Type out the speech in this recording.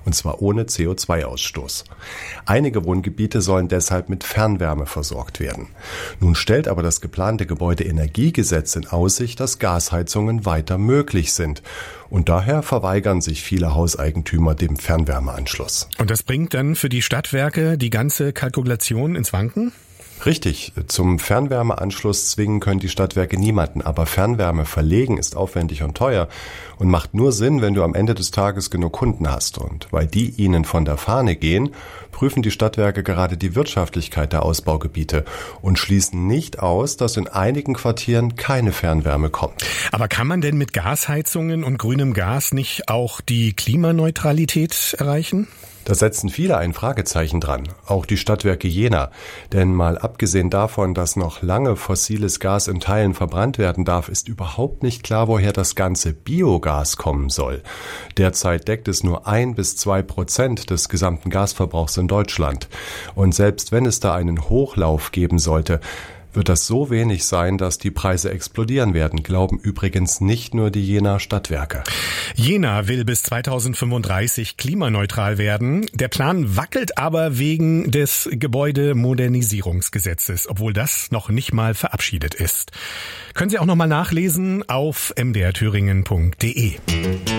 und zwar ohne CO2-Ausstoß. Einige Wohngebiete sollen deshalb mit Fernwärme versorgt werden. Nun stellt aber das geplante Gebäudeenergiegesetz in Aussicht, dass Gasheizungen weiter möglich sind. Und daher verweigern sich viele Hauseigentümer dem Fernwärmeanschluss. Und das bringt dann für die Stadtwerke die ganze Kalkulation ins Wanken? Richtig, zum Fernwärmeanschluss zwingen können die Stadtwerke niemanden, aber Fernwärme verlegen ist aufwendig und teuer und macht nur Sinn, wenn du am Ende des Tages genug Kunden hast. Und weil die ihnen von der Fahne gehen, prüfen die Stadtwerke gerade die Wirtschaftlichkeit der Ausbaugebiete und schließen nicht aus, dass in einigen Quartieren keine Fernwärme kommt. Aber kann man denn mit Gasheizungen und grünem Gas nicht auch die Klimaneutralität erreichen? Da setzen viele ein Fragezeichen dran, auch die Stadtwerke Jena. Denn mal abgesehen davon, dass noch lange fossiles Gas in Teilen verbrannt werden darf, ist überhaupt nicht klar, woher das ganze Biogas kommen soll. Derzeit deckt es nur 1-2% des gesamten Gasverbrauchs in Deutschland. Und selbst wenn es da einen Hochlauf geben sollte, wird das so wenig sein, dass die Preise explodieren werden, glauben übrigens nicht nur die Jenaer Stadtwerke. Jena will bis 2035 klimaneutral werden. Der Plan wackelt aber wegen des Gebäudemodernisierungsgesetzes, obwohl das noch nicht mal verabschiedet ist. Können Sie auch noch mal nachlesen auf mdrthüringen.de.